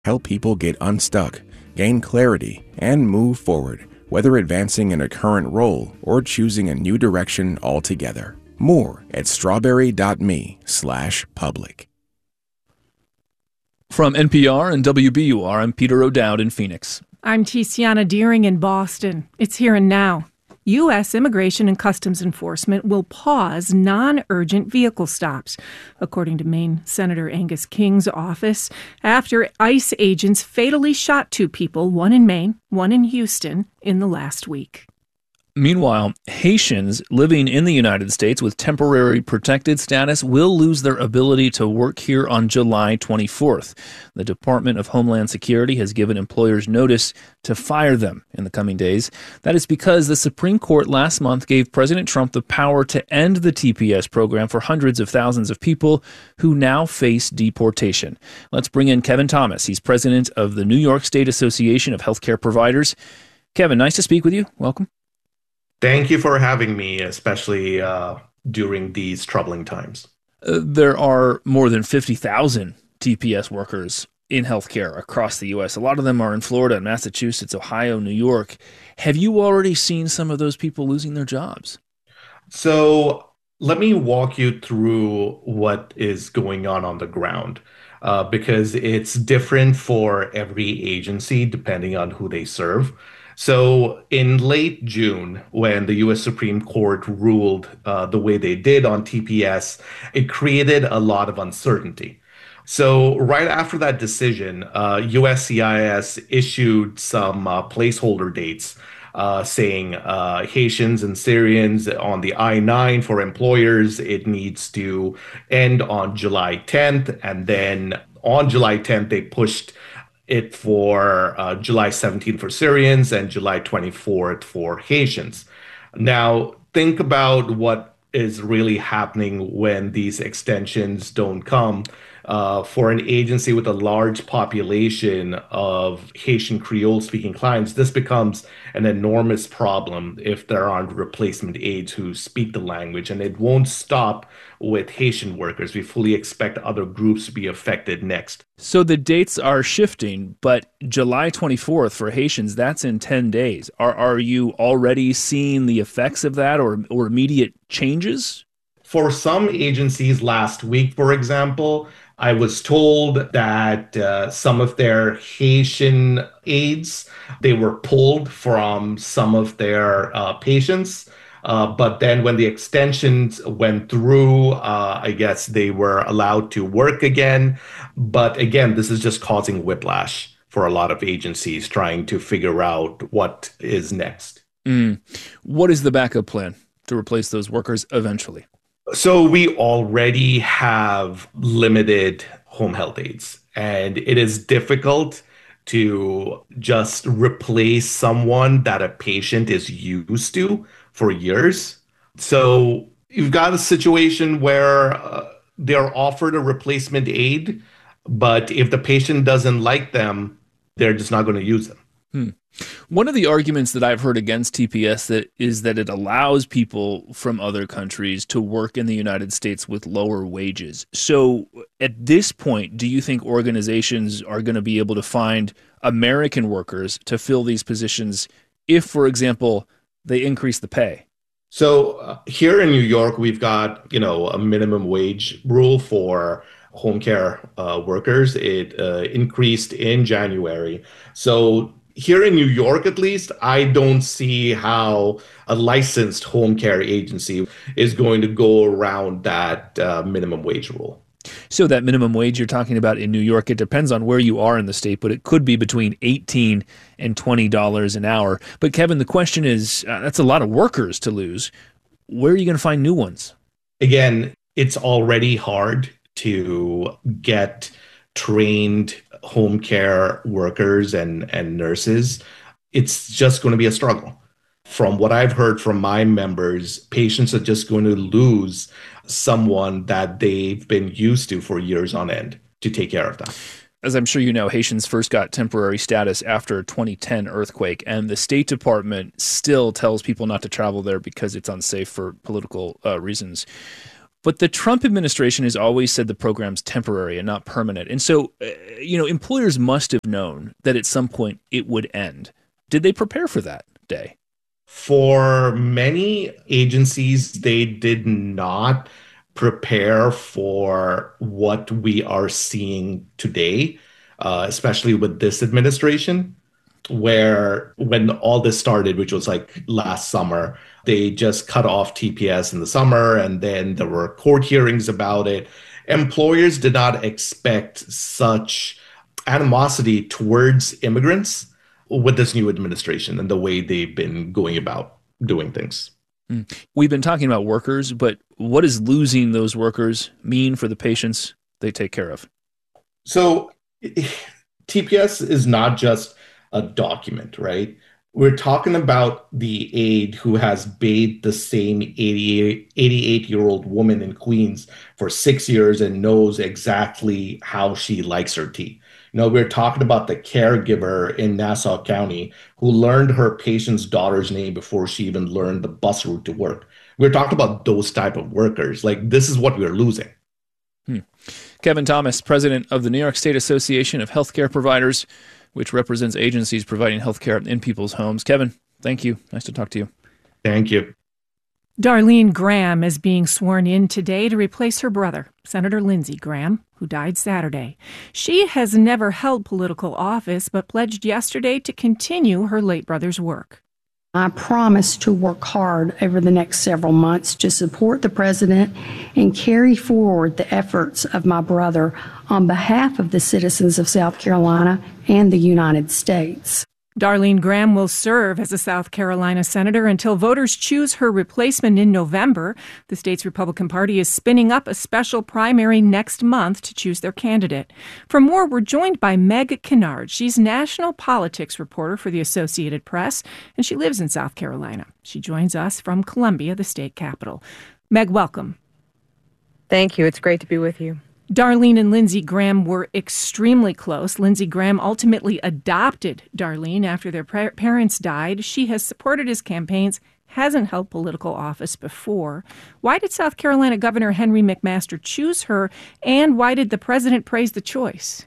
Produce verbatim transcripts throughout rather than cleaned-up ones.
help people get unstuck, gain clarity, and move forward, whether advancing in a current role or choosing a new direction altogether. More at strawberry.me slash public. From N P R and W B U R, I'm Peter O'Dowd in Phoenix. I'm Tiziana Deering in Boston. It's here and now. U S Immigration and Customs Enforcement will pause non-urgent vehicle stops, according to Maine Senator Angus King's office, after ICE agents fatally shot two people, one in Maine, one in Houston, in the last week. Meanwhile, Haitians living in the United States with temporary protected status will lose their ability to work here on July twenty-fourth. The Department of Homeland Security has given employers notice to fire them in the coming days. That is because the Supreme Court last month gave President Trump the power to end the T P S program for hundreds of thousands of people who now face deportation. Let's bring in Kevin Thomas. He's president of the New York State Association of Healthcare Providers. Kevin, nice to speak with you. Welcome. Thank you for having me, especially uh, during these troubling times. Uh, there are more than fifty thousand T P S workers in healthcare across the U S. A lot of them are in Florida, Massachusetts, Ohio, New York. Have you already seen some of those people losing their jobs? So let me walk you through what is going on on the ground, uh, because it's different for every agency depending on who they serve. So in late June, when the U S Supreme Court ruled uh, the way they did on T P S, it created a lot of uncertainty. So right after that decision, uh, U S C I S issued some uh, placeholder dates uh, saying uh, Haitians and Syrians on the I nine for employers, it needs to end on July tenth. And then on July tenth, they pushed it for uh, July seventeenth for Syrians and July twenty-fourth for Haitians. Now, think about what is really happening when these extensions don't come. Uh, for an agency with a large population of Haitian Creole-speaking clients, this becomes an enormous problem if there aren't replacement aides who speak the language, and it won't stop with Haitian workers. We fully expect other groups to be affected next. So the dates are shifting, but July twenty-fourth for Haitians, that's in ten days. Are are you already seeing the effects of that or, or immediate changes? For some agencies last week, for example, I was told that uh, some of their Haitian aides, they were pulled from some of their uh, patients. Uh, but then when the extensions went through, uh, I guess they were allowed to work again. But again, this is just causing whiplash for a lot of agencies trying to figure out what is next. Mm. What is the backup plan to replace those workers eventually? So we already have limited home health aides, and it is difficult to just replace someone that a patient is used to for years. So you've got a situation where uh, they're offered a replacement aide, but if the patient doesn't like them, they're just not going to use them. Hmm. One of the arguments that I've heard against T P S that is that it allows people from other countries to work in the United States with lower wages. So at this point, do you think organizations are going to be able to find American workers to fill these positions if, for example, they increase the pay? So uh, here in New York, we've got, you know, a minimum wage rule for home care uh, workers. It uh, increased in January. So here in New York, at least, I don't see how a licensed home care agency is going to go around that uh, minimum wage rule. So that minimum wage you're talking about in New York, it depends on where you are in the state, but it could be between eighteen and twenty dollars an hour. But Kevin, the question is, uh, that's a lot of workers to lose. Where are you going to find new ones? Again, it's already hard to get trained home care workers and, and nurses. It's just going to be a struggle. From what I've heard from my members, patients are just going to lose someone that they've been used to for years on end to take care of them. As I'm sure you know, Haitians first got temporary status after a twenty ten earthquake, and the State Department still tells people not to travel there because it's unsafe for political uh, reasons. But the Trump administration has always said the program's temporary and not permanent. And so, uh, you know, employers must have known that at some point it would end. Did they prepare for that day? For many agencies, they did not prepare for what we are seeing today, uh, especially with this administration, where when all this started, which was like last summer, they just cut off T P S in the summer, and then there were court hearings about it. Employers did not expect such animosity towards immigrants with this new administration and the way they've been going about doing things. We've been talking about workers, but what does losing those workers mean for the patients they take care of? So T P S is not just a document, right? We're talking about the aide who has bathed the same eighty-eight-year-old woman in Queens for six years and knows exactly how she likes her tea. You know, we're talking about the caregiver in Nassau County who learned her patient's daughter's name before she even learned the bus route to work. We're talking about those type of workers. Like, this is what we're losing. Hmm. Kevin Thomas, president of the New York State Association of Healthcare Providers, which represents agencies providing healthcare in people's homes. Kevin, thank you. Nice to talk to you. Thank you. Darlene Graham is being sworn in today to replace her brother, Senator Lindsey Graham, who died Saturday. She has never held political office, but pledged yesterday to continue her late brother's work. I promise to work hard over the next several months to support the president and carry forward the efforts of my brother on behalf of the citizens of South Carolina and the United States. Darlene Graham will serve as a South Carolina senator until voters choose her replacement in November. The state's Republican Party is spinning up a special primary next month to choose their candidate. For more, we're joined by Meg Kinnard. She's national politics reporter for the Associated Press, and she lives in South Carolina. She joins us from Columbia, the state capital. Meg, welcome. Thank you. It's great to be with you. Darlene and Lindsey Graham were extremely close. Lindsey Graham ultimately adopted Darlene after their par- parents died. She has supported his campaigns, hasn't held political office before. Why did South Carolina Governor Henry McMaster choose her, and why did the president praise the choice?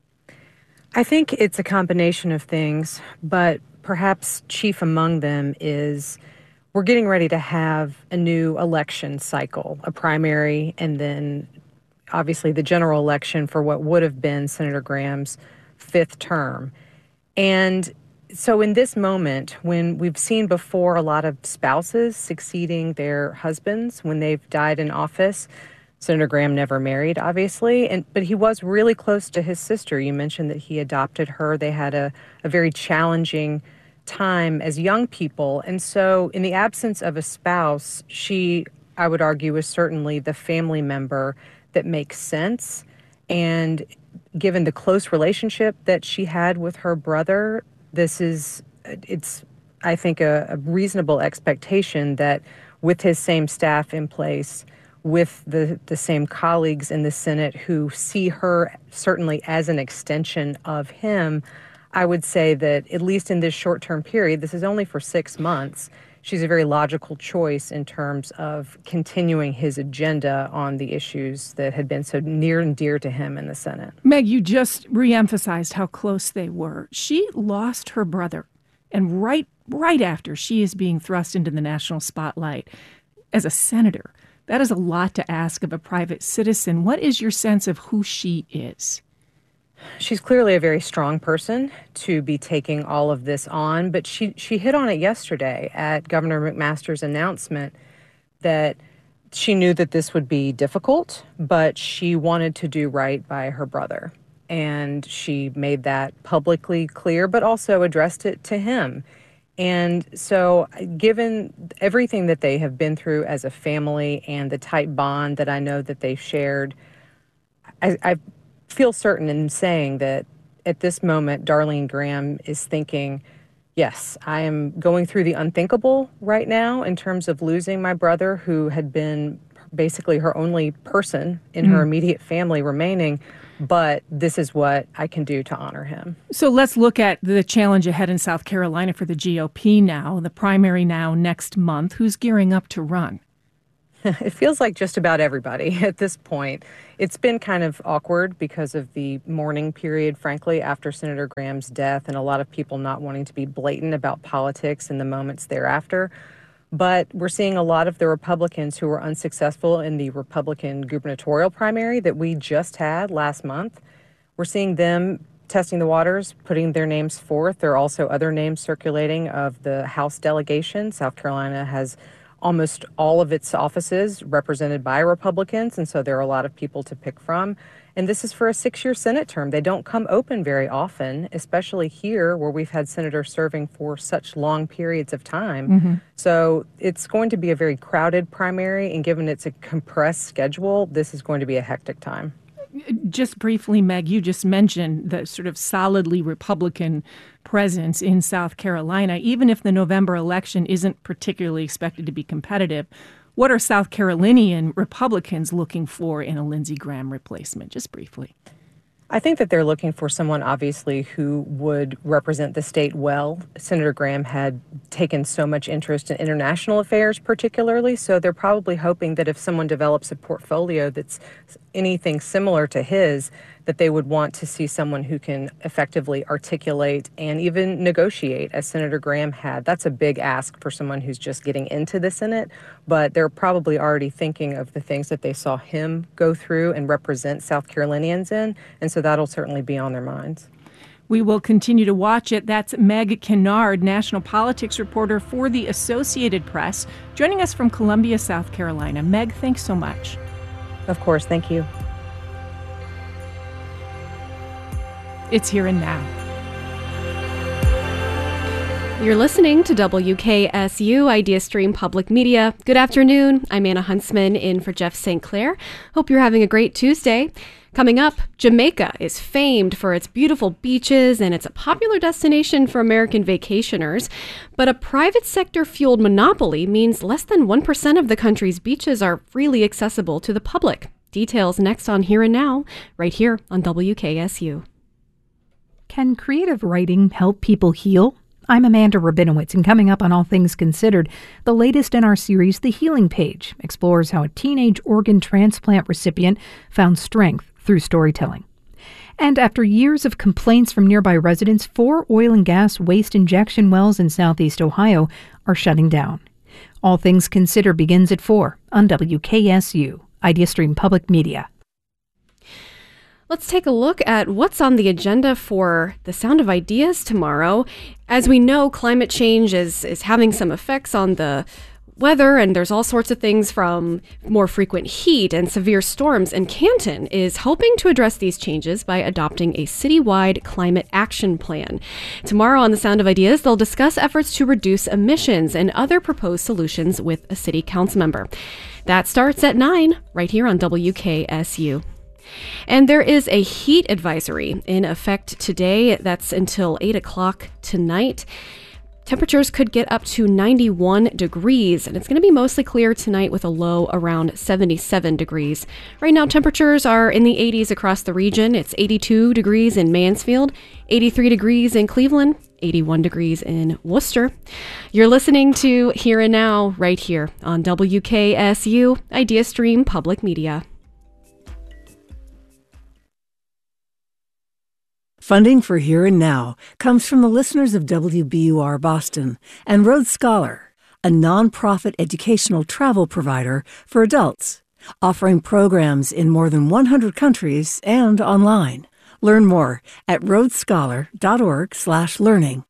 I think it's a combination of things, but perhaps chief among them is we're getting ready to have a new election cycle, a primary, and then obviously the general election for what would have been Senator Graham's fifth term. And so in this moment, when we've seen before a lot of spouses succeeding their husbands when they've died in office, Senator Graham never married, obviously, and but he was really close to his sister. You mentioned that he adopted her. They had a, a very challenging time as young people. And so in the absence of a spouse, she, I would argue, is certainly the family member that makes sense. And given the close relationship that she had with her brother, this is, it's, I think, a, a reasonable expectation that with his same staff in place, with the, the same colleagues in the Senate who see her certainly as an extension of him, I would say that at least in this short-term period, this is only for six months, she's a very logical choice in terms of continuing his agenda on the issues that had been so near and dear to him in the Senate. Meg, you just reemphasized how close they were. She lost her brother, and right, right after she is being thrust into the national spotlight as a senator. That is a lot to ask of a private citizen. What is your sense of who she is? She's clearly a very strong person to be taking all of this on, but she, she hit on it yesterday at Governor McMaster's announcement that she knew that this would be difficult, but she wanted to do right by her brother. And she made that publicly clear, but also addressed it to him. And so given everything that they have been through as a family and the tight bond that I know that they shared, I, I feel certain in saying that at this moment, Darlene Graham is thinking, yes, I am going through the unthinkable right now in terms of losing my brother, who had been basically her only person in mm. her immediate family remaining. But this is what I can do to honor him. So let's look at the challenge ahead in South Carolina for the G O P now, the primary now next month. Who's gearing up to run? It feels like just about everybody at this point. It's been kind of awkward because of the mourning period, frankly, after Senator Graham's death, and a lot of people not wanting to be blatant about politics in the moments thereafter. But we're seeing a lot of the Republicans who were unsuccessful in the Republican gubernatorial primary that we just had last month. We're seeing them testing the waters, putting their names forth. There are also other names circulating of the House delegation. South Carolina has almost all of its offices represented by Republicans, and so there are a lot of people to pick from. And this is for a six-year Senate term. They don't come open very often, especially here where we've had senators serving for such long periods of time. Mm-hmm. So it's going to be a very crowded primary, and given it's a compressed schedule, this is going to be a hectic time. Just briefly, Meg, you just mentioned the sort of solidly Republican presence in South Carolina. Even if the November election isn't particularly expected to be competitive, what are South Carolinian Republicans looking for in a Lindsey Graham replacement? Just briefly. I think that they're looking for someone, obviously, who would represent the state well. Senator Graham had taken so much interest in international affairs, particularly, so they're probably hoping that if someone develops a portfolio that's anything similar to his, that they would want to see someone who can effectively articulate and even negotiate, as Senator Graham had. That's a big ask for someone who's just getting into the Senate, but they're probably already thinking of the things that they saw him go through and represent South Carolinians in, and so that'll certainly be on their minds. We will continue to watch it. That's Meg Kinnard, national politics reporter for the Associated Press, joining us from Columbia, South Carolina. Meg, thanks so much. Of course, thank you. It's Here and Now. You're listening to W K S U Idea Stream Public Media. Good afternoon. I'm Anna Huntsman in for Jeff Saint Clair. Hope you're having a great Tuesday. Coming up, Jamaica is famed for its beautiful beaches and it's a popular destination for American vacationers. But a private sector fueled monopoly means less than one percent of the country's beaches are freely accessible to the public. Details next on Here and Now, right here on W K S U. Can creative writing help people heal? I'm Amanda Rabinowitz, and coming up on All Things Considered, the latest in our series, The Healing Page, explores how a teenage organ transplant recipient found strength through storytelling. And after years of complaints from nearby residents, four oil and gas waste injection wells in southeast Ohio are shutting down. All Things Considered begins at four on W K S U, Idea Stream Public Media. Let's take a look at what's on the agenda for the Sound of Ideas tomorrow. As we know, climate change is, is having some effects on the weather, and there's all sorts of things from more frequent heat and severe storms, and Canton is hoping to address these changes by adopting a citywide climate action plan. Tomorrow on the Sound of Ideas, they'll discuss efforts to reduce emissions and other proposed solutions with a city council member. That starts at nine, right here on W K S U. And there is a heat advisory in effect today. That's until eight o'clock tonight. Temperatures could get up to ninety-one degrees, and it's going to be mostly clear tonight with a low around seventy-seven degrees. Right now, temperatures are in the eighties across the region. It's eighty-two degrees in Mansfield, eighty-three degrees in Cleveland, eighty-one degrees in Worcester. You're listening to Here and Now right here on W K S U, Idea Stream Public Media. Funding for Here and Now comes from the listeners of W B U R Boston and Road Scholar, a nonprofit educational travel provider for adults, offering programs in more than one hundred countries and online. Learn more at roadscholar.org slash learning.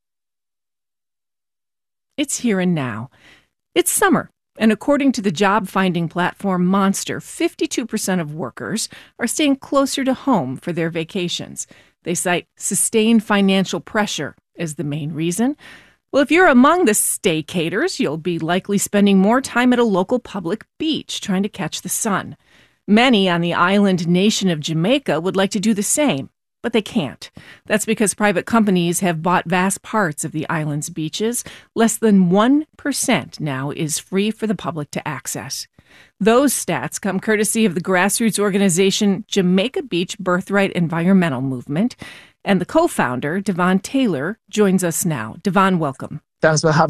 It's Here and Now. It's summer, and according to the job-finding platform Monster, fifty-two percent of workers are staying closer to home for their vacations. They cite sustained financial pressure as the main reason. Well, if you're among the staycators, you'll be likely spending more time at a local public beach trying to catch the sun. Many on the island nation of Jamaica would like to do the same, but they can't. That's because private companies have bought vast parts of the island's beaches. Less than one percent now is free for the public to access. Those stats come courtesy of the grassroots organization Jamaica Beach Birthright Environmental Movement. And the co-founder, Devon Taylor, joins us now. Devon, welcome. Thanks for having me.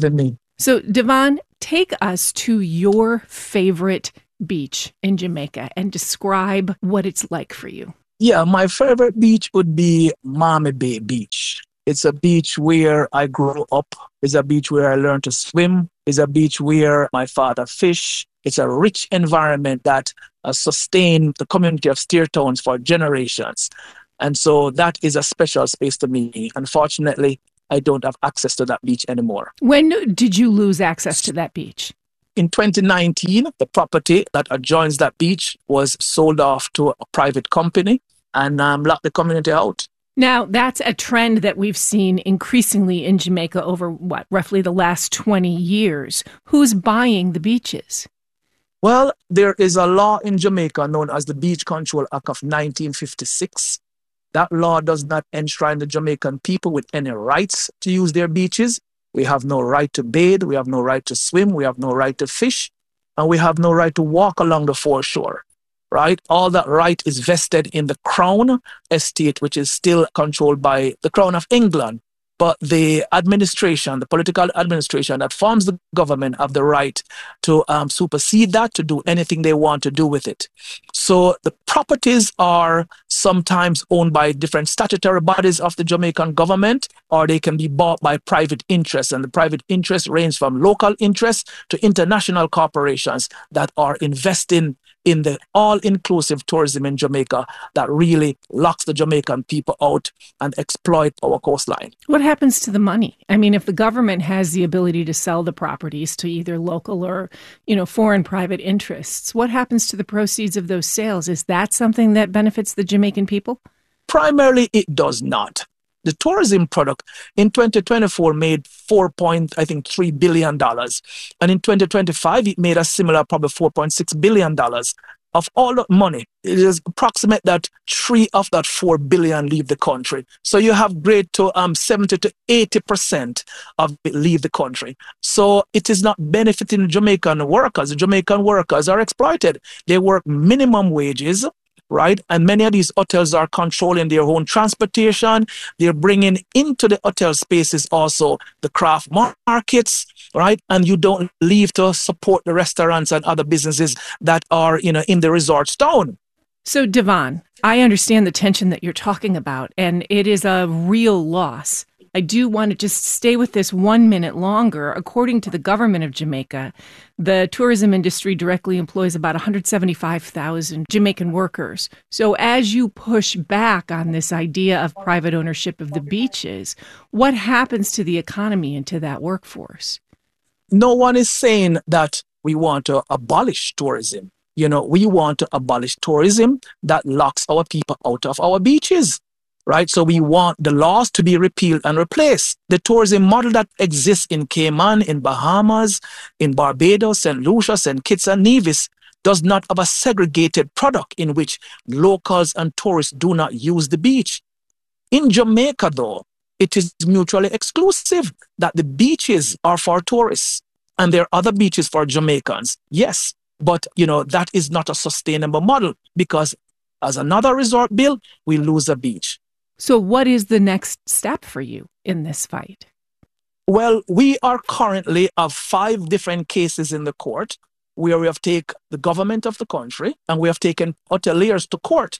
So, Devon, take us to your favorite beach in Jamaica and describe what it's like for you. Yeah, my favorite beach would be Miami Bay Beach. It's a beach where I grew up. It's a beach where I learned to swim. It's a beach where my father fished. It's a rich environment that uh, sustained the community of Steertowns for generations. And so that is a special space to me. Unfortunately, I don't have access to that beach anymore. When did you lose access to that beach? In twenty nineteen, the property that adjoins that beach was sold off to a private company and um, locked the community out. Now, that's a trend that we've seen increasingly in Jamaica over, what, roughly the last twenty years. Who's buying the beaches? Well, there is a law in Jamaica known as the Beach Control Act of nineteen fifty-six. That law does not enshrine the Jamaican people with any rights to use their beaches. We have no right to bathe, we have no right to swim, we have no right to fish, and we have no right to walk along the foreshore, right? All that right is vested in the Crown estate, which is still controlled by the Crown of England. But the administration, the political administration that forms the government have the right to um, supersede that, to do anything they want to do with it. So the properties are sometimes owned by different statutory bodies of the Jamaican government, or they can be bought by private interests. And the private interests range from local interests to international corporations that are investing in the all-inclusive tourism in Jamaica that really locks the Jamaican people out and exploit our coastline. What happens to the money? I mean, if the government has the ability to sell the properties to either local or, you know, foreign private interests, what happens to the proceeds of those sales? Is that something that benefits the Jamaican people? Primarily, it does not. The tourism product in twenty twenty-four made four point, I think, three billion dollars. And in twenty twenty-five, it made a similar, probably four point six billion dollars. Of all that money, it is approximate that three of that four billion leave the country. So you have great to um seventy to eighty percent of it leave the country. So it is not benefiting Jamaican workers. The Jamaican workers are exploited. They work minimum wages, right? And many of these hotels are controlling their own transportation. They're bringing into the hotel spaces also the craft markets, right? And you don't leave to support the restaurants and other businesses that are, you know, in the resorts town. So, Devon, I understand the tension that you're talking about, and it is a real loss. I do want to just stay with this one minute longer. According to the government of Jamaica, the tourism industry directly employs about one hundred seventy-five thousand Jamaican workers. So as you push back on this idea of private ownership of the beaches, what happens to the economy and to that workforce? No one is saying that we want to abolish tourism. You know, we want to abolish tourism that locks our people out of our beaches. Right? So we want the laws to be repealed and replaced. The tourism model that exists in Cayman, in Bahamas, in Barbados, Saint Lucia, Saint Kitts and Nevis does not have a segregated product in which locals and tourists do not use the beach. In Jamaica, though, it is mutually exclusive that the beaches are for tourists and there are other beaches for Jamaicans. Yes, but you know, that is not a sustainable model because as another resort built, we lose a beach. So what is the next step for you in this fight? Well, we are currently of five different cases in the court where we have taken the government of the country and we have taken hoteliers to court.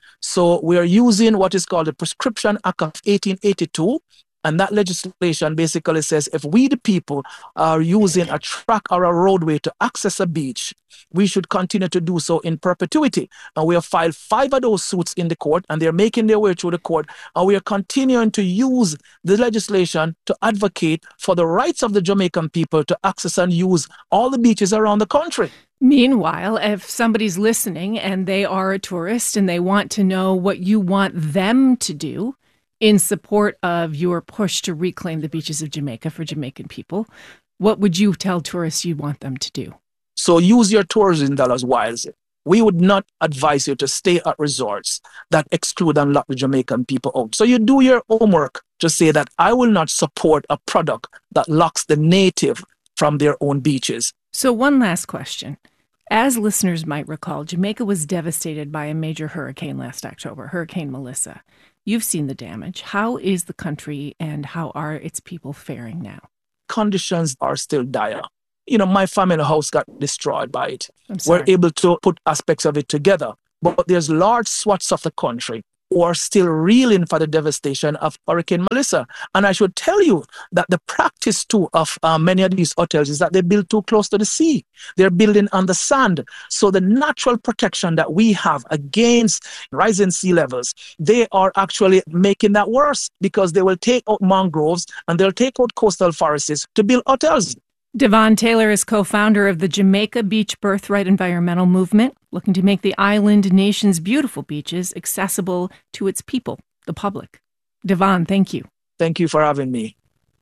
So we are using what is called the Prescription Act of eighteen eighty-two. And that legislation basically says if we, the people, are using a track or a roadway to access a beach, we should continue to do so in perpetuity. And we have filed five of those suits in the court, and they're making their way through the court. And we are continuing to use the legislation to advocate for the rights of the Jamaican people to access and use all the beaches around the country. Meanwhile, if somebody's listening and they are a tourist and they want to know what you want them to do in support of your push to reclaim the beaches of Jamaica for Jamaican people, what would you tell tourists you want them to do? So use your tourism dollars wisely. We would not advise you to stay at resorts that exclude and lock the Jamaican people out. So you do your homework to say that I will not support a product that locks the native from their own beaches. So one last question. As listeners might recall, Jamaica was devastated by a major hurricane last October, Hurricane Melissa. You've seen the damage. How is the country and how are its people faring now? conditions are still dire. You know, my family house got destroyed by it. I'm sorry. We're able to put aspects of it together, but there's large swaths of the country who are still reeling for the devastation of Hurricane Melissa. And I should tell you that the practice too of uh, many of these hotels is that they build too close to the sea. They're building on the sand. So the natural protection that we have against rising sea levels, they are actually making that worse because they will take out mangroves and they'll take out coastal forests to build hotels. Devon Taylor is co-founder of the Jamaica Beach Birthright Environmental Movement, looking to make the island nation's beautiful beaches accessible to its people, the public. Devon, thank you. Thank you for having me.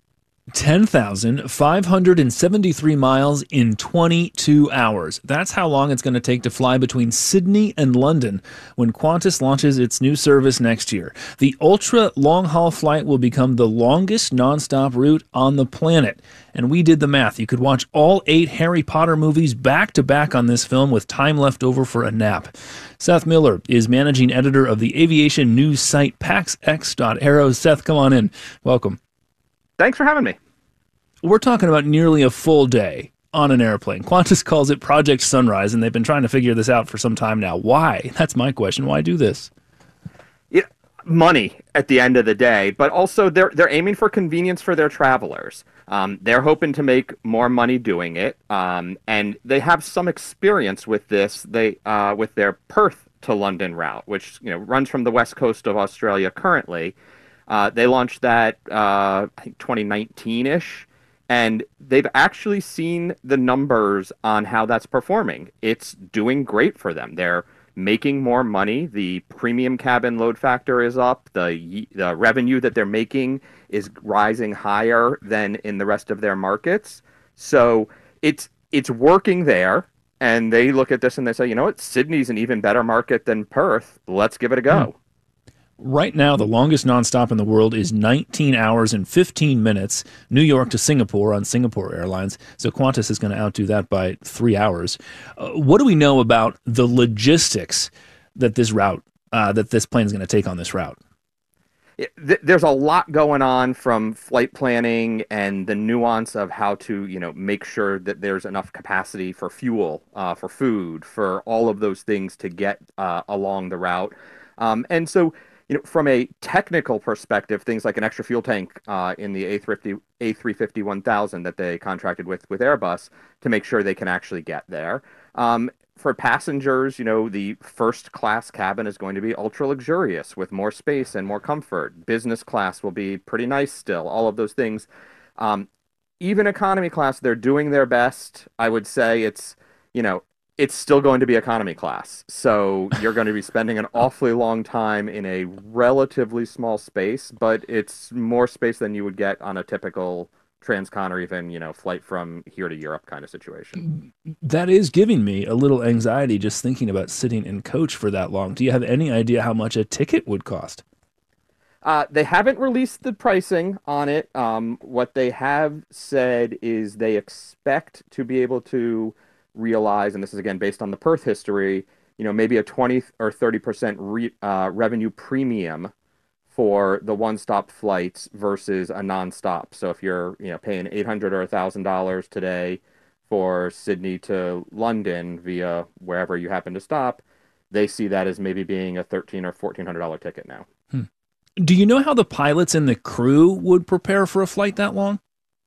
ten thousand five hundred seventy-three miles in twenty-two hours. That's how long it's going to take to fly between Sydney and London when Qantas launches its new service next year. The ultra long-haul flight will become the longest nonstop route on the planet. And we did the math. You could watch all eight Harry Potter movies back to back on this film with time left over for a nap. Seth Miller is managing editor of the aviation news site pax x dot aero. Seth, come on in. Welcome. Thanks for having me. We're talking about nearly a full day on an airplane. Qantas calls it Project Sunrise, and they've been trying to figure this out for some time now. Why? That's my question. Why do this? Yeah, money at the end of the day, but also they're they're aiming for convenience for their travelers. Um, they're hoping to make more money doing it, um, and they have some experience with this. They uh, with their Perth to London route, which you know runs from the west coast of Australia currently. Uh, they launched that, uh, I think, twenty nineteen-ish, and they've actually seen the numbers on how that's performing. It's doing great for them. They're making more money. The premium cabin load factor is up. The, the revenue that they're making is rising higher than in the rest of their markets. So it's it's working there, and they look at this and they say, you know what, Sydney's an even better market than Perth. Let's give it a go. Mm. Right now, the longest nonstop in the world is nineteen hours and fifteen minutes, New York to Singapore on Singapore Airlines. So Qantas is going to outdo that by three hours. Uh, what do we know about the logistics that this route, uh, that this plane is going to take on this route? There's a lot going on, from flight planning and the nuance of how to, you know, make sure that there's enough capacity for fuel, uh, for food, for all of those things to get uh, along the route. Um, and so, you know, from a technical perspective, things like an extra fuel tank uh, in the A three fifty one thousand that they contracted with with Airbus to make sure they can actually get there. Um, for passengers, you know, the first class cabin is going to be ultra luxurious with more space and more comfort. Business class will be pretty nice still, all of those things. Um, even economy class, they're doing their best. I would say it's, you know, it's still going to be economy class. So you're going to be spending an awfully long time in a relatively small space, but it's more space than you would get on a typical transcon or even, you know, flight from here to Europe kind of situation. That is giving me a little anxiety just thinking about sitting in coach for that long. Do you have any idea how much a ticket would cost? Uh, they haven't released the pricing on it. Um, what they have said is they expect to be able to realize, and this is again based on the Perth history, you know, maybe a twenty or thirty percent re, uh, revenue premium for the one-stop flights versus a non-stop. So if you're, you know, paying eight hundred dollars or one thousand dollars today for Sydney to London via wherever you happen to stop, they see that as maybe being a thirteen hundred dollars or fourteen hundred dollars ticket now. Hmm. Do you know how the pilots and the crew would prepare for a flight that long?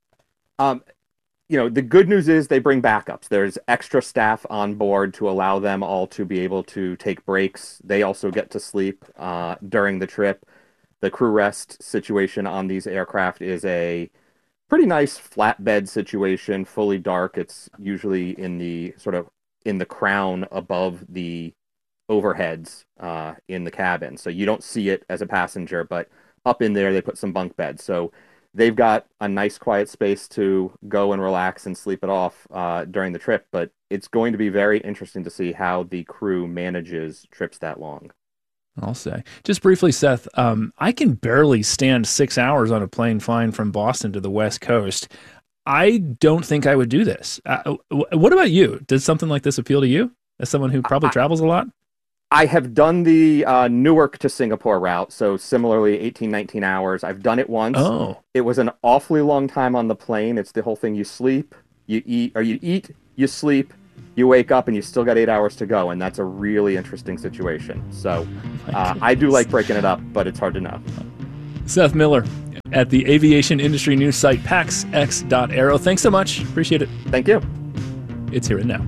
Um, You know, the good news is they bring backups. There's extra staff on board to allow them all to be able to take breaks. They also get to sleep uh, during the trip. The crew rest situation on these aircraft is a pretty nice flatbed situation, fully dark. It's usually in the sort of in the crown above the overheads uh, in the cabin. So you don't see it as a passenger, but up in there they put some bunk beds. So they've got a nice quiet space to go and relax and sleep it off uh, during the trip, but it's going to be very interesting to see how the crew manages trips that long. I'll say. Just briefly, Seth, um, I can barely stand six hours on a plane flying from Boston to the West Coast. I don't think I would do this. Uh, what about you? Does something like this appeal to you as someone who probably I, travels a lot? I have done the uh, Newark to Singapore route, so similarly eighteen, nineteen hours. I've done it once. Oh. It was an awfully long time on the plane. It's the whole thing. You sleep, you eat, or you eat, you sleep, you wake up, and you still got eight hours to go, and that's a really interesting situation. So uh, I do like breaking it up, but it's hard to know. Seth Miller at the aviation industry news site pax x dot aero. Thanks so much. Appreciate it. Thank you. It's Here and Now.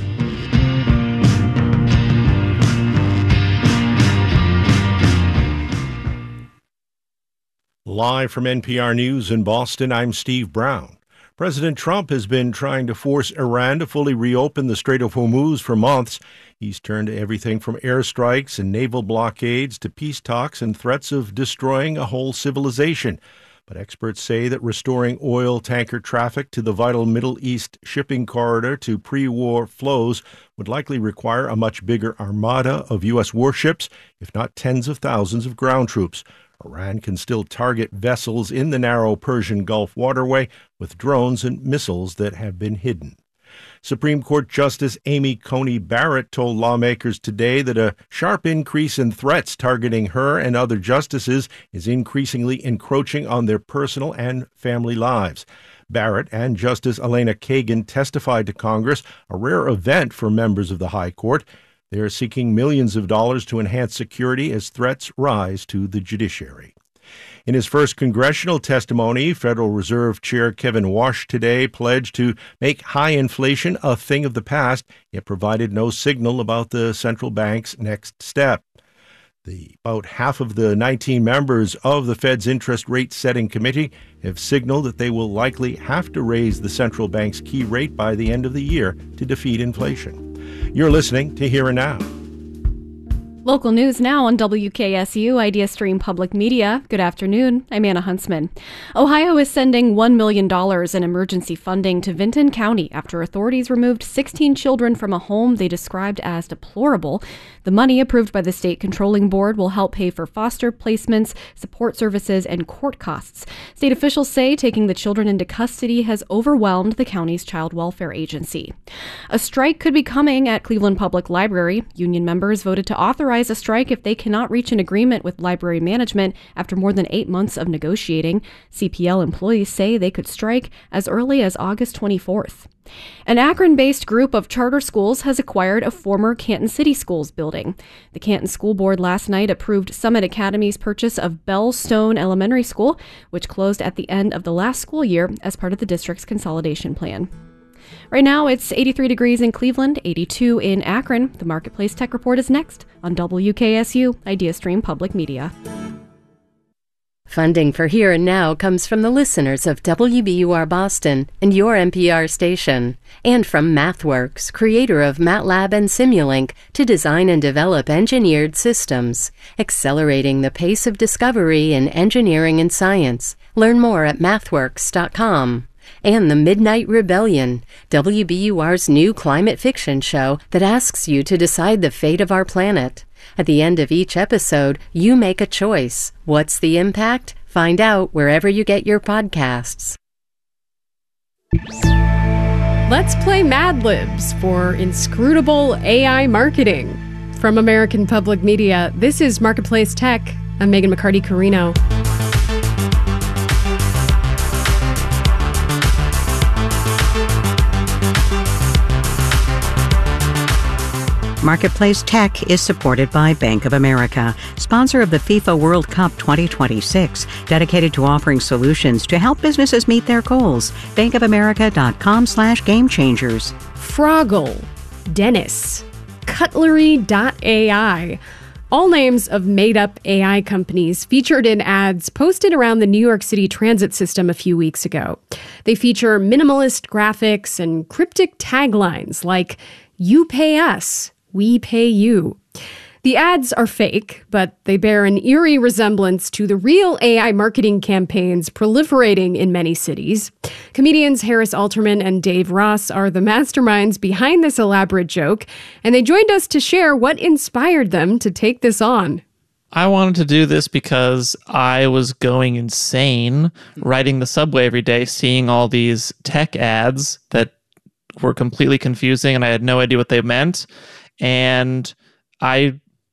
Live from N P R News in Boston, I'm Steve Brown. President Trump has been trying to force Iran to fully reopen the Strait of Hormuz for months. He's turned to everything from airstrikes and naval blockades to peace talks and threats of destroying a whole civilization. But experts say that restoring oil tanker traffic to the vital Middle East shipping corridor to pre-war flows would likely require a much bigger armada of U S warships, if not tens of thousands of ground troops. Iran can still target vessels in the narrow Persian Gulf waterway with drones and missiles that have been hidden. Supreme Court Justice Amy Coney Barrett told lawmakers today that a sharp increase in threats targeting her and other justices is increasingly encroaching on their personal and family lives. Barrett and Justice Elena Kagan testified to Congress, a rare event for members of the High Court. They are seeking millions of dollars to enhance security as threats rise to the judiciary. In his first congressional testimony, Federal Reserve Chair Kevin Warsh today pledged to make high inflation a thing of the past, yet provided no signal about the central bank's next step. The about half of the nineteen members of the Fed's interest rate setting committee have signaled that they will likely have to raise the central bank's key rate by the end of the year to defeat inflation. You're listening to Here and Now. Local news now on W K S U Idea Stream Public Media. Good afternoon. I'm Anna Huntsman. Ohio is sending one million dollars in emergency funding to Vinton County after authorities removed sixteen children from a home they described as deplorable. The money approved by the State Controlling Board will help pay for foster placements, support services, and court costs. State officials say taking the children into custody has overwhelmed the county's child welfare agency. A strike could be coming at Cleveland Public Library. Union members voted to authorize a strike if they cannot reach an agreement with library management after more than eight months of negotiating. C P L employees say they could strike as early as August twenty-fourth. An Akron-based group of charter schools has acquired a former Canton City Schools building. The Canton School Board last night approved Summit Academy's purchase of Bellstone Elementary School, which closed at the end of the last school year as part of the district's consolidation plan. Right now, it's eighty-three degrees in Cleveland, eighty-two in Akron. The Marketplace Tech Report is next on W K S U Idea Stream Public Media. Funding for Here and Now comes from the listeners of W B U R Boston and your N P R station, and from MathWorks, creator of MATLAB and Simulink, to design and develop engineered systems, accelerating the pace of discovery in engineering and science. Learn more at mathworks dot com. And The Midnight Rebellion, W B U R's new climate fiction show that asks you to decide the fate of our planet. At the end of each episode, you make a choice. What's the impact? Find out wherever you get your podcasts. Let's play Mad Libs for inscrutable A I marketing. From American Public Media, this is Marketplace Tech. I'm Megan McCarty-Carino. Marketplace Tech is supported by Bank of America, sponsor of the FIFA World Cup twenty twenty-six, dedicated to offering solutions to help businesses meet their goals. bankofamerica.com slash game changers. Froggle, Dennis, Cutlery dot A I. All names of made-up A I companies featured in ads posted around the New York City transit system a few weeks ago. They feature minimalist graphics and cryptic taglines like, "You pay us, we pay you." The ads are fake, but they bear an eerie resemblance to the real A I marketing campaigns proliferating in many cities. Comedians Harris Alterman and Dave Ross are the masterminds behind this elaborate joke, and they joined us to share what inspired them to take this on. I wanted to do this because I was going insane riding the subway every day, seeing all these tech ads that were completely confusing and I had no idea what they meant. And I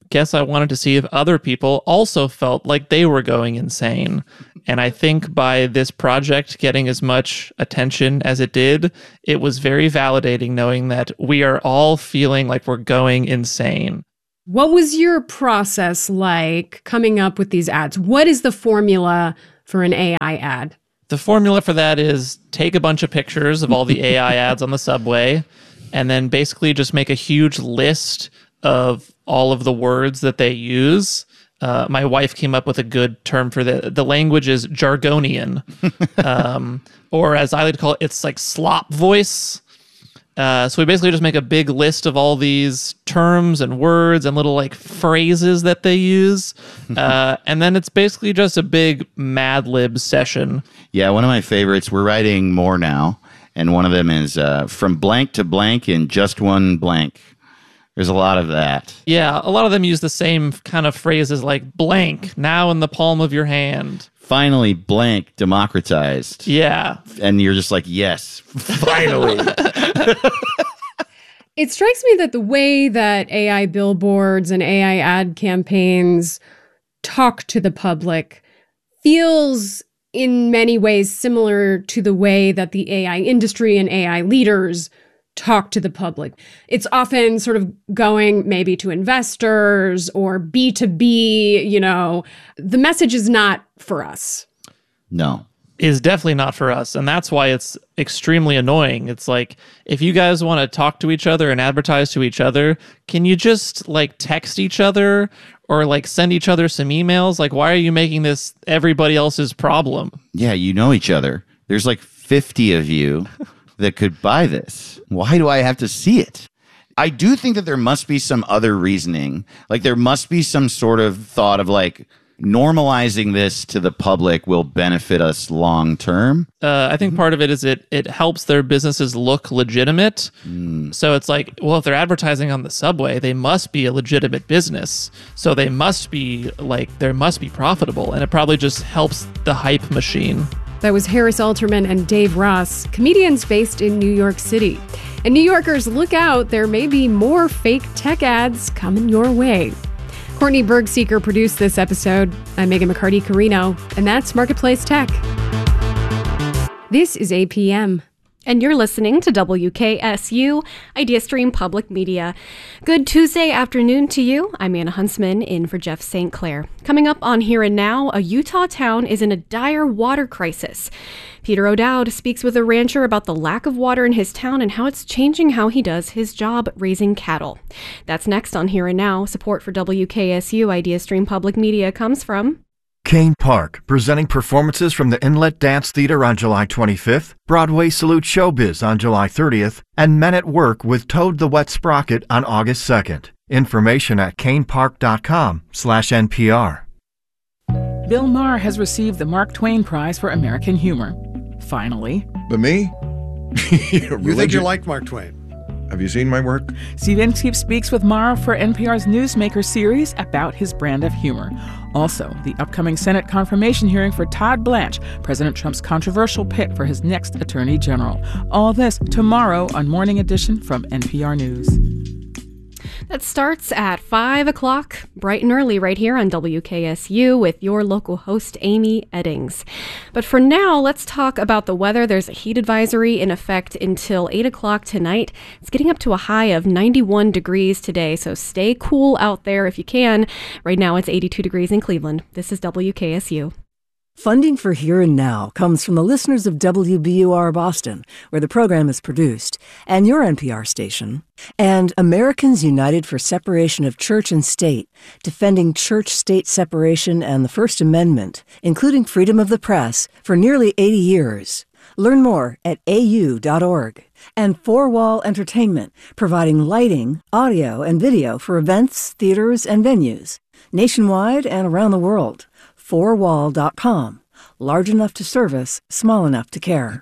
guess I wanted to see if other people also felt like they were going insane. And I think by this project getting as much attention as it did, it was very validating knowing that we are all feeling like we're going insane. What was your process like coming up with these ads? What is the formula for an A I ad? The formula for that is take a bunch of pictures of all the A I ads on the subway and then basically just make a huge list of all of the words that they use. Uh, my wife came up with a good term for the the language is jargonian, um, or as I like to call it, it's like slop voice. Uh, so we basically just make a big list of all these terms and words and little like phrases that they use. Uh, and then it's basically just a big Mad Lib session. Yeah, one of my favorites, we're writing more now. And one of them is uh, from blank to blank in just one blank. There's a lot of that. Yeah, a lot of them use the same kind of phrases like blank, now in the palm of your hand. Finally, blank, democratized. Yeah. And you're just like, yes, finally. It strikes me that the way that A I billboards and A I ad campaigns talk to the public feels in many ways similar to the way that the A I industry and A I leaders talk to the public. It's often sort of going maybe to investors or B two B, you know, the message is not for us. No. Is definitely not for us. And that's why it's extremely annoying. It's like, if you guys want to talk to each other and advertise to each other, can you just like text each other or like send each other some emails? Like, why are you making this everybody else's problem? Yeah, you know each other. There's like fifty of you that could buy this. Why do I have to see it? I do think that there must be some other reasoning. Like there must be some sort of thought of like normalizing this to the public will benefit us long term. Uh, I think part of it is it it helps their businesses look legitimate. Mm. So it's like, well, if they're advertising on the subway, they must be a legitimate business. So they must be like, they must be profitable. And it probably just helps the hype machine. That was Harris Alterman and Dave Ross, comedians based in New York City. And New Yorkers, look out, there may be more fake tech ads coming your way. Courtney Bergseeker produced this episode. I'm Megan McCarty-Carino, and that's Marketplace Tech. This is A P M. And you're listening to W K S U, IdeaStream Public Media. Good Tuesday afternoon to you. I'm Anna Huntsman, in for Jeff Saint Clair. Coming up on Here and Now, a Utah town is in a dire water crisis. Peter O'Dowd speaks with a rancher about the lack of water in his town and how it's changing how he does his job raising cattle. That's next on Here and Now. Support for W K S U, IdeaStream Public Media comes from Kane Park, presenting performances from the Inlet Dance Theater on July twenty-fifth, Broadway Salute Showbiz on July thirtieth, and Men at Work with Toad the Wet Sprocket on August second. Information at canepark.com slash NPR. Bill Maher has received the Mark Twain Prize for American Humor. Finally. But me? You think you like Mark Twain? Have you seen my work? Steve Inskeep speaks with Maher for N P R's Newsmaker series about his brand of humor. Also, the upcoming Senate confirmation hearing for Todd Blanche, President Trump's controversial pick for his next attorney general. All this tomorrow on Morning Edition from N P R News. That starts at five o'clock, bright and early, right here on W K S U with your local host, Amy Eddings. But for now, let's talk about the weather. There's a heat advisory in effect until eight o'clock tonight. It's getting up to a high of ninety-one degrees today, so stay cool out there if you can. Right now, it's eighty-two degrees in Cleveland. This is W K S U. Funding for Here and Now comes from the listeners of W B U R Boston, where the program is produced, and your N P R station, and Americans United for Separation of Church and State, defending church-state separation and the First Amendment, including freedom of the press, for nearly eighty years. Learn more at A U dot org. And Four Wall Entertainment, providing lighting, audio, and video for events, theaters, and venues, nationwide and around the world. four wall dot com. Large enough to service, small enough to care.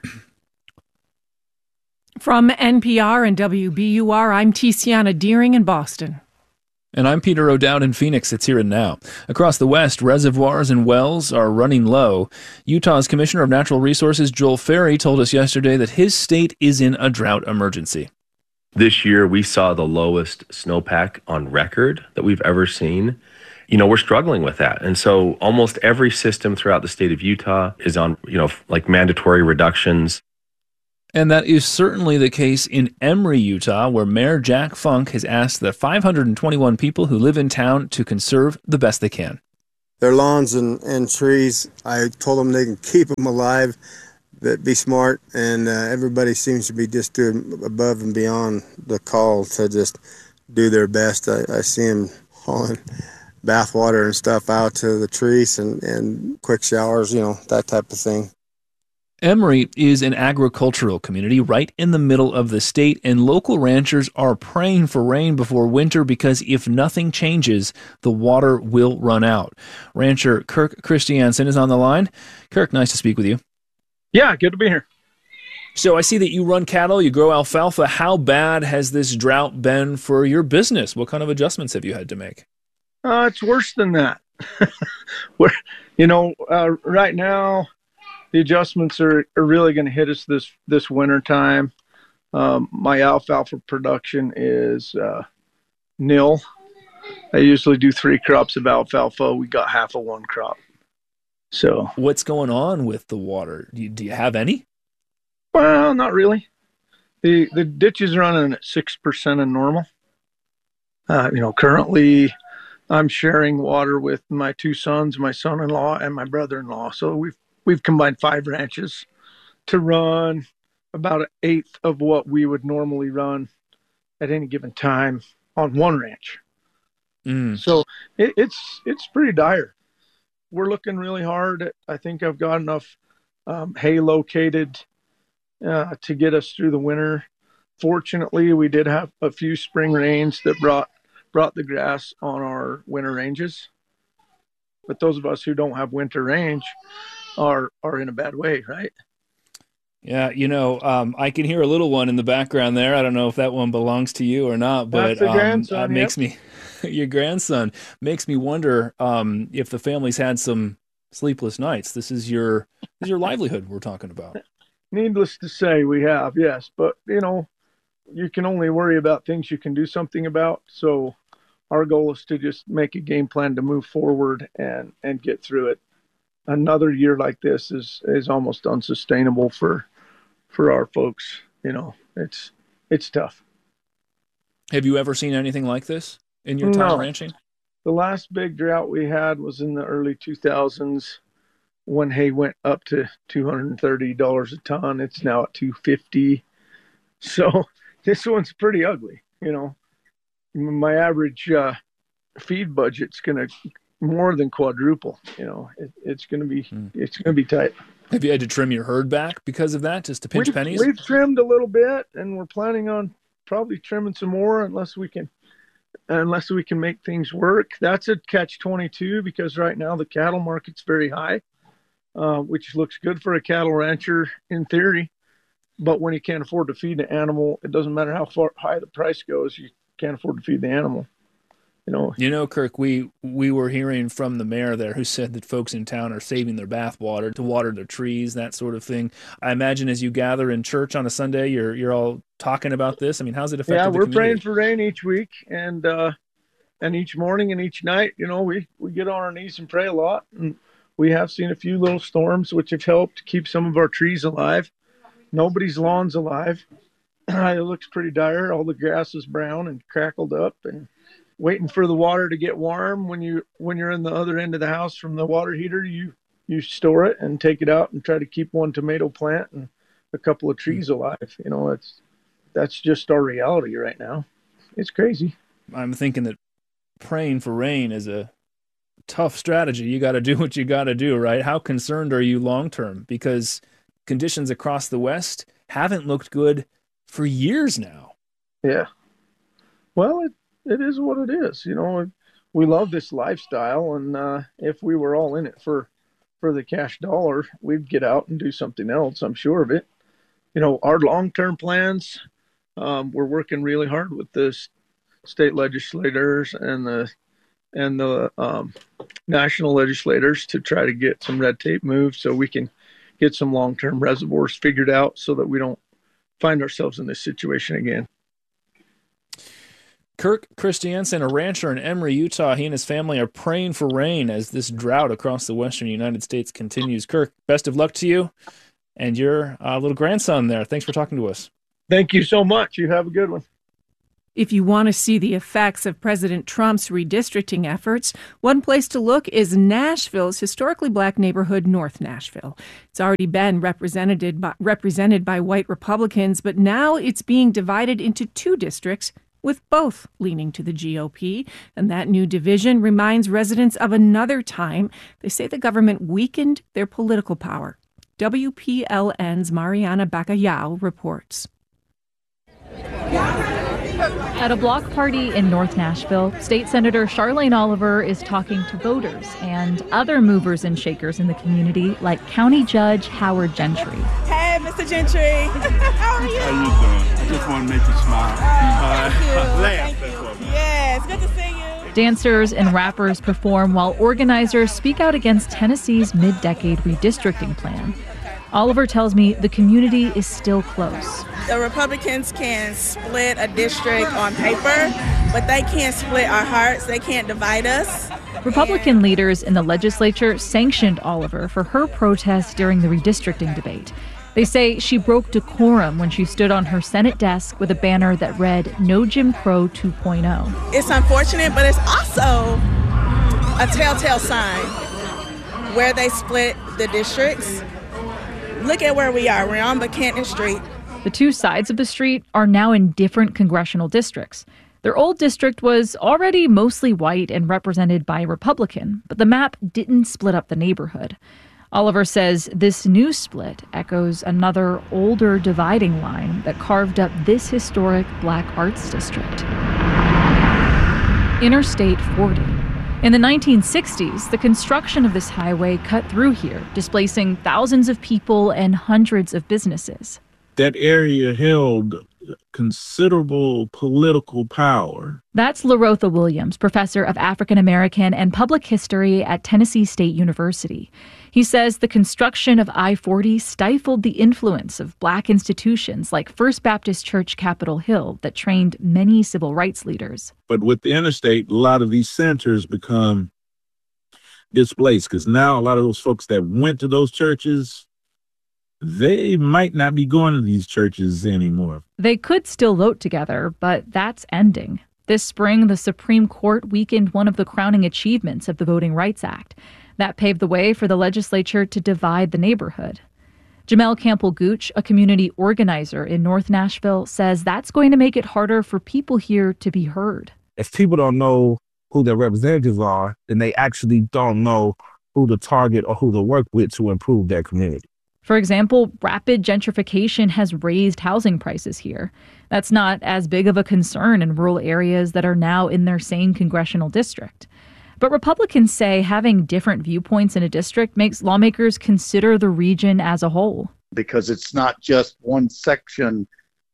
From N P R and W B U R, I'm Tiziana Deering in Boston. And I'm Peter O'Dowd in Phoenix. It's Here and Now. Across the West, reservoirs and wells are running low. Utah's Commissioner of Natural Resources, Joel Ferry, told us yesterday that his state is in a drought emergency. This year, we saw the lowest snowpack on record that we've ever seen. You know, we're struggling with that. And so almost every system throughout the state of Utah is on, you know, like mandatory reductions. And that is certainly the case in Emery, Utah, where Mayor Jack Funk has asked the five hundred twenty-one people who live in town to conserve the best they can. Their lawns and, and trees, I told them they can keep them alive, but be smart, and uh, everybody seems to be just doing above and beyond the call to just do their best. I, I see them hauling bath water and stuff out to the trees and, and quick showers, you know, that type of thing. Emery is an agricultural community right in the middle of the state, and local ranchers are praying for rain before winter because if nothing changes, the water will run out. Rancher Kirk Christiansen is on the line. Kirk, nice to speak with you. Yeah, good to be here. So I see that you run cattle, you grow alfalfa. How bad has this drought been for your business? What kind of adjustments have you had to make? Uh, it's worse than that. We're, you know, uh, right now, the adjustments are, are really going to hit us this, this winter time. Um, my alfalfa production is uh, nil. I usually do three crops of alfalfa. We got half of one crop. So what's going on with the water? Do you, do you have any? Well, not really. The the ditch is running at six percent of normal. Uh, you know, currently I'm sharing water with my two sons, my son-in-law, and my brother-in-law. So we've we've combined five ranches to run about an eighth of what we would normally run at any given time on one ranch. Mm. So it, it's it's pretty dire. We're looking really hard at, I think I've got enough um, hay located uh, to get us through the winter. Fortunately, we did have a few spring rains that brought brought the grass on our winter ranges. But those of us who don't have winter range are are in a bad way, right? Yeah, you know, um, I can hear a little one in the background there. I don't know if that one belongs to you or not, but That's the um, grandson, uh, makes yep. me, your grandson makes me wonder um, if the family's had some sleepless nights. This is your this is your livelihood we're talking about. Needless to say, we have, yes. But, you know, you can only worry about things you can do something about. So our goal is to just make a game plan to move forward and, and get through it. Another year like this is, is almost unsustainable for for our folks. You know, it's it's tough. Have you ever seen anything like this in your time No. ranching? The last big drought we had was in the early two thousands when hay went up to two hundred thirty dollars a ton. It's now at two hundred fifty dollars. So this one's pretty ugly. You know, my average uh, feed budget's going to more than quadruple. You know, it, it's going to be Hmm. it's going to be tight. Have you had to trim your herd back because of that, just to pinch We've, pennies? we've trimmed a little bit, and we're planning on probably trimming some more unless we can unless we can make things work. That's a catch twenty-two because right now the cattle market's very high, uh, which looks good for a cattle rancher in theory. But when you can't afford to feed the animal, it doesn't matter how far high the price goes, you can't afford to feed the animal. You know, You know, Kirk, we we were hearing from the mayor there who said that folks in town are saving their bath water to water their trees, that sort of thing. I imagine as you gather in church on a Sunday, you're you're all talking about this. I mean, how's it affected yeah, the we're community? praying for rain each week, and uh, and each morning and each night. You know, we we get on our knees and pray a lot, and we have seen a few little storms which have helped keep some of our trees alive. Nobody's lawn's alive. It looks pretty dire. All the grass is brown and crackled up, and waiting for the water to get warm. When you when you're in the other end of the house from the water heater, you you store it and take it out and try to keep one tomato plant and a couple of trees alive. You know, it's that's just our reality right now. It's crazy. I'm thinking that praying for rain is a tough strategy. You got to do what you got to do, right? How concerned are you long term? Because conditions across the West haven't looked good for years now. Yeah. Well, it, it is what it is. You know, we love this lifestyle, and uh, if we were all in it for for the cash dollar, we'd get out and do something else. I'm sure of it. You know, our long-term plans, um, we're working really hard with the s- state legislators and the and the um, national legislators to try to get some red tape moved so we can get some long-term reservoirs figured out so that we don't find ourselves in this situation again. Kirk Christiansen, a rancher in Emery, Utah, he and his family are praying for rain as this drought across the western United States continues. Kirk, best of luck to you and your uh, little grandson there. Thanks for talking to us. Thank you so much. You have a good one. If you want to see the effects of President Trump's redistricting efforts, one place to look is Nashville's historically black neighborhood, North Nashville. It's already been represented by, represented by white Republicans, but now it's being divided into two districts, with both leaning to the G O P. And that new division reminds residents of another time they say the government weakened their political power. W P L N's Mariana Bacallao reports. At a block party in North Nashville, State Senator Charlene Oliver is talking to voters and other movers and shakers in the community, like County Judge Howard Gentry. Hey, Mister Gentry. How are you? How you doing? I just want to make you smile. Uh, thank you. Uh, thank you. Yeah, it's good to see you. Dancers and rappers perform while organizers speak out against Tennessee's mid-decade redistricting plan. Oliver tells me the community is still close. The Republicans can split a district on paper, but they can't split our hearts. They can't divide us. Republican leaders in the legislature sanctioned Oliver for her protest during the redistricting debate. They say she broke decorum when she stood on her Senate desk with a banner that read, "No Jim Crow two point oh." It's unfortunate, but it's also a telltale sign where they split the districts. Look at where we are. We're on Buchanan Street. The two sides of the street are now in different congressional districts. Their old district was already mostly white and represented by a Republican, but the map didn't split up the neighborhood. Oliver says this new split echoes another older dividing line that carved up this historic black arts district. Interstate forty. In the nineteen sixties, the construction of this highway cut through here, displacing thousands of people and hundreds of businesses. That area held considerable political power. That's LaRotha Williams, professor of African American and public history at Tennessee State University. He says the construction of I forty stifled the influence of black institutions like First Baptist Church Capitol Hill that trained many civil rights leaders. But with the interstate, a lot of these centers become displaced because now a lot of those folks that went to those churches, they might not be going to these churches anymore. They could still vote together, but that's ending. This spring, the Supreme Court weakened one of the crowning achievements of the Voting Rights Act. That paved the way for the legislature to divide the neighborhood. Jamel Campbell-Gooch, a community organizer in North Nashville, says that's going to make it harder for people here to be heard. If people don't know who their representatives are, then they actually don't know who to target or who to work with to improve their community. For example, rapid gentrification has raised housing prices here. That's not as big of a concern in rural areas that are now in their same congressional district. But Republicans say having different viewpoints in a district makes lawmakers consider the region as a whole. Because it's not just one section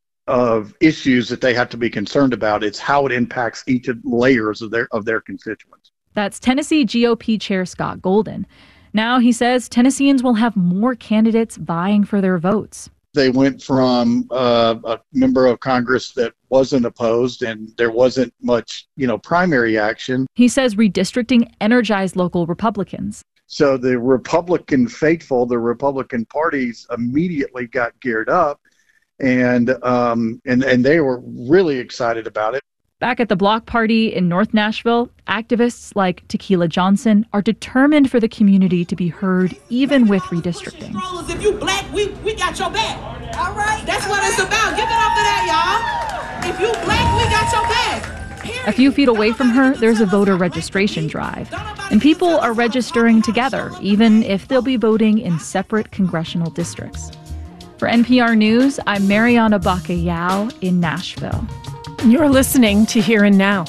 of issues that they have to be concerned about. It's how it impacts each of the layers of their of their constituents. That's Tennessee G O P Chair Scott Golden. Now, he says Tennesseans will have more candidates vying for their votes. They went from uh, a member of Congress that wasn't opposed and there wasn't much, you know, primary action. He says redistricting energized local Republicans. So the Republican faithful, the Republican parties immediately got geared up and um, and, and they were really excited about it. Back at the block party in North Nashville, activists like Tequila Johnson are determined for the community to be heard even with redistricting. If you black, we, we got your back. All right? That's what it's about. Give it up for that, y'all. If you black, we got your back. A few feet away from her, there's a voter registration drive. And people are registering together, even if they'll be voting in separate congressional districts. For N P R News, I'm Mariana Bacallao in Nashville. You're listening to Here and Now.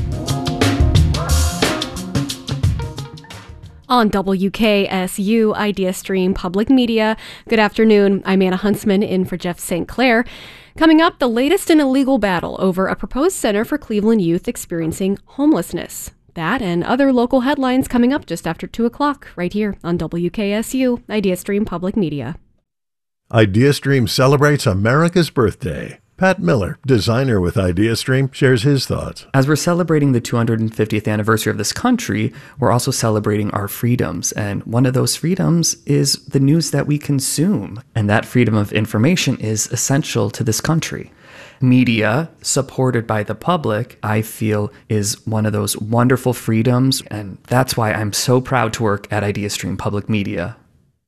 On W K S U Idea Stream Public Media. Good afternoon. I'm Anna Huntsman in for Jeff Saint Clair. Coming up, the latest in a legal battle over a proposed center for Cleveland youth experiencing homelessness. That and other local headlines coming up just after two o'clock right here on W K S U Idea Stream Public Media. Idea Stream celebrates America's birthday. Pat Miller, designer with IdeaStream, shares his thoughts. As we're celebrating the two hundred fiftieth anniversary of this country, we're also celebrating our freedoms. And one of those freedoms is the news that we consume. And that freedom of information is essential to this country. Media, supported by the public, I feel is one of those wonderful freedoms. And that's why I'm so proud to work at IdeaStream Public Media.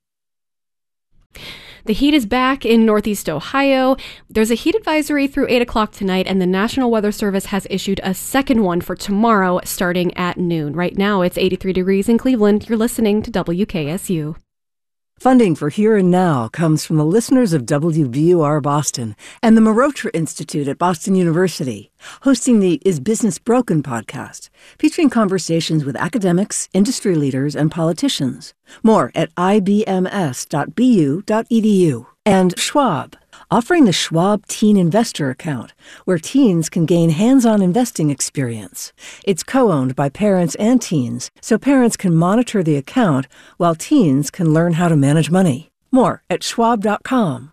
The heat is back in Northeast Ohio. There's a heat advisory through eight o'clock tonight, and the National Weather Service has issued a second one for tomorrow starting at noon. Right now, it's eighty-three degrees in Cleveland. You're listening to W K S U. Funding for Here and Now comes from the listeners of W B U R Boston and the Marotra Institute at Boston University, hosting the Is Business Broken podcast, featuring conversations with academics, industry leaders, and politicians. More at I B M S dot B U dot E D U. And Schwab, offering the Schwab Teen Investor Account, where teens can gain hands-on investing experience. It's co-owned by parents and teens, so parents can monitor the account while teens can learn how to manage money. More at schwab dot com.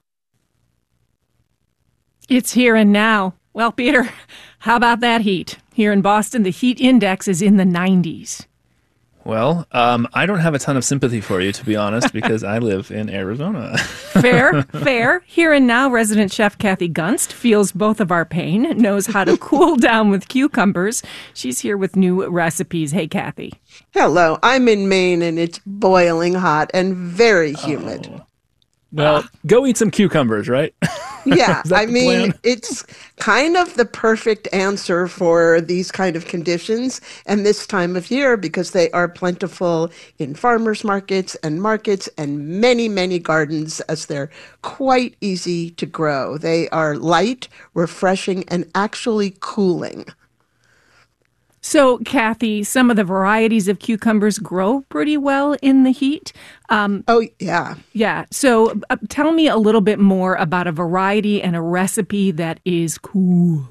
It's here and now. Well, Peter, how about that heat? Here in Boston, the heat index is in the nineties. Well, um, I don't have a ton of sympathy for you, to be honest, because I live in Arizona. Fair, fair. Here and Now, resident chef Kathy Gunst feels both of our pain, knows how to cool down with cucumbers. She's here with new recipes. Hey, Kathy. Hello. I'm in Maine, and it's boiling hot and very humid. Oh. Well, uh, go eat some cucumbers, right? Yeah, I mean, plan? It's kind of the perfect answer for these kind of conditions and this time of year because they are plentiful in farmers markets and markets and many, many gardens as they're quite easy to grow. They are light, refreshing, and actually cooling. So, Kathy, some of the varieties of cucumbers grow pretty well in the heat. Um, oh, yeah. Yeah. So uh, tell me a little bit more about a variety and a recipe that is cool.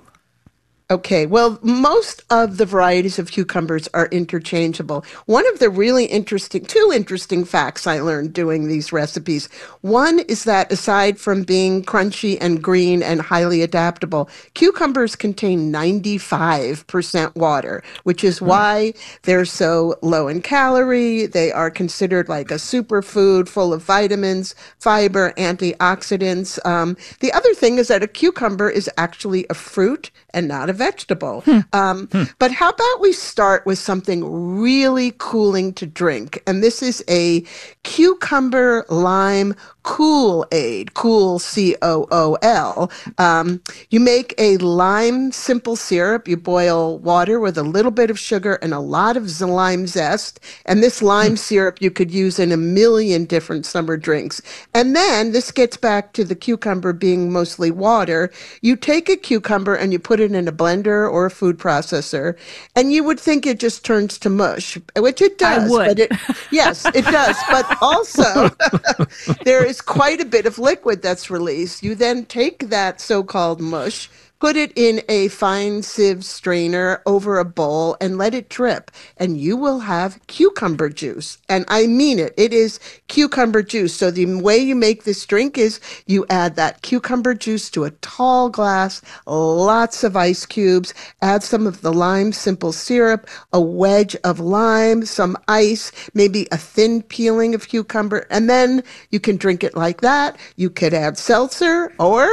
Okay, well, most of the varieties of cucumbers are interchangeable. One of the really interesting, two interesting facts I learned doing these recipes. One is that aside from being crunchy and green and highly adaptable, cucumbers contain ninety-five percent water, which is why they're so low in calorie. They are considered like a superfood full of vitamins, fiber, antioxidants. Um, the other thing is that a cucumber is actually a fruit and not a vegetable. Hmm. Um, hmm. But how about we start with something really cooling to drink? And this is a cucumber lime Kool-Aid, cool, C O O L. Um, you make a lime simple syrup. You boil water with a little bit of sugar and a lot of lime zest. And this lime syrup you could use in a million different summer drinks. And then this gets back to the cucumber being mostly water. You take a cucumber and you put it in a blender or a food processor, and you would think it just turns to mush, which it does. I would. But it, yes, it does. But also, there is quite a bit of liquid that's released. You then take that so-called mush, put it in a fine sieve strainer over a bowl and let it drip, and you will have cucumber juice. And I mean it. It is cucumber juice. So the way you make this drink is you add that cucumber juice to a tall glass, lots of ice cubes, add some of the lime simple syrup, a wedge of lime, some ice, maybe a thin peeling of cucumber, and then you can drink it like that. You could add seltzer or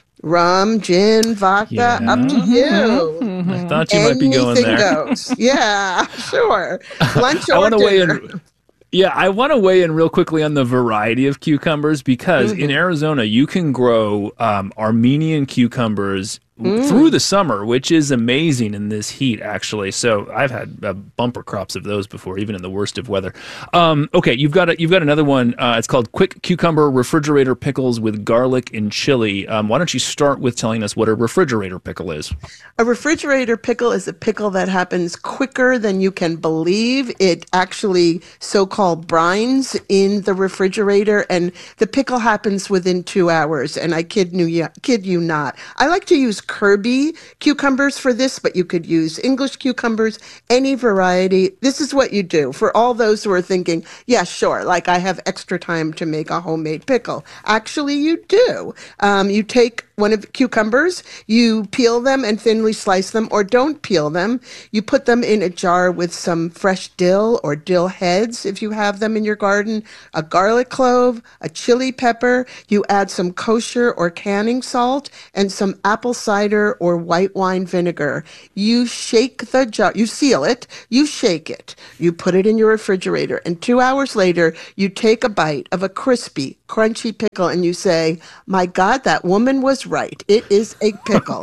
rum, gin, vodka, yeah. up to you. Mm-hmm. I thought you Anything might be going there. goes. Yeah, sure. Lunch I or want to weigh dinner. in. Yeah, I want to weigh in real quickly on the variety of cucumbers because Mm-hmm. in Arizona you can grow um, Armenian cucumbers Mm. through the summer, which is amazing in this heat, actually. So I've had uh, bumper crops of those before, even in the worst of weather. Um, okay, you've got a, you've got another one. Uh, it's called Quick Cucumber Refrigerator Pickles with Garlic and Chili. Um, why don't you start with telling us what a refrigerator pickle is? A refrigerator pickle is a pickle that happens quicker than you can believe. It actually so-called brines in the refrigerator, and the pickle happens within two hours. And I kid you, kid you not. I like to use Kirby cucumbers for this, but you could use English cucumbers, any variety. This is what you do for all those who are thinking, yeah, sure, like I have extra time to make a homemade pickle. Actually, you do. Um, you take one of the cucumbers, you peel them and thinly slice them, or don't peel them. You put them in a jar with some fresh dill or dill heads, if you have them in your garden, a garlic clove, a chili pepper. You add some kosher or canning salt and some apple cider or white wine vinegar. You shake the jar, you seal it, you shake it, you put it in your refrigerator, and two hours later, you take a bite of a crispy, crunchy pickle and you say, my God, that woman was right. It is a pickle.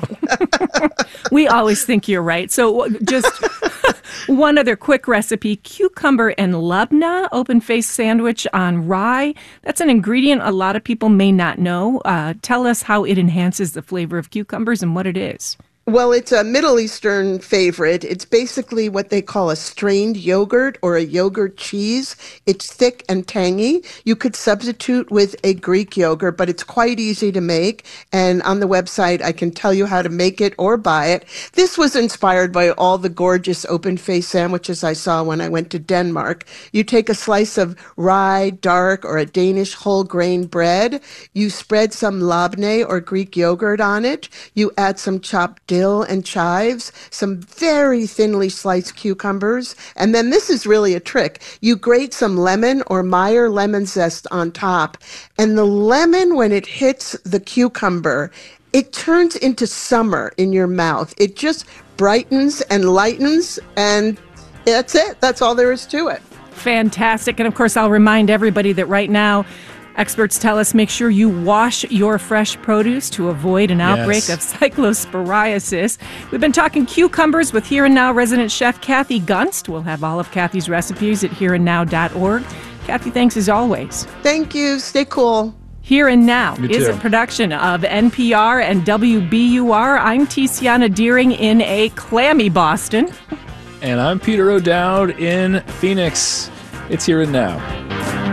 We always think you're right. So just one other quick recipe, cucumber and labna open-faced sandwich on rye. That's an ingredient a lot of people may not know. Uh, tell us how it enhances the flavor of cucumbers and what it is. Well, it's a Middle Eastern favorite. It's basically what they call a strained yogurt or a yogurt cheese. It's thick and tangy. You could substitute with a Greek yogurt, but it's quite easy to make. And on the website, I can tell you how to make it or buy it. This was inspired by all the gorgeous open-faced sandwiches I saw when I went to Denmark. You take a slice of rye, dark, or a Danish whole grain bread. You spread some labne or Greek yogurt on it. You add some chopped dill and chives, some very thinly sliced cucumbers, and then this is really a trick. You grate some lemon or Meyer lemon zest on top, and the lemon, when it hits the cucumber, it turns into summer in your mouth. It just brightens and lightens, and that's it. That's all there is to it. Fantastic. And of course, I'll remind everybody that right now, experts tell us make sure you wash your fresh produce to avoid an outbreak Yes. of cyclosporiasis. We've been talking cucumbers with Here and Now resident chef Kathy Gunst. We'll have all of Kathy's recipes at here and now dot org. Kathy, thanks as always. Thank you. Stay cool. Here and Now You is too. a production of N P R and W B U R. I'm Tiziana Deering in a clammy Boston. And I'm Peter O'Dowd in Phoenix. It's Here and Now.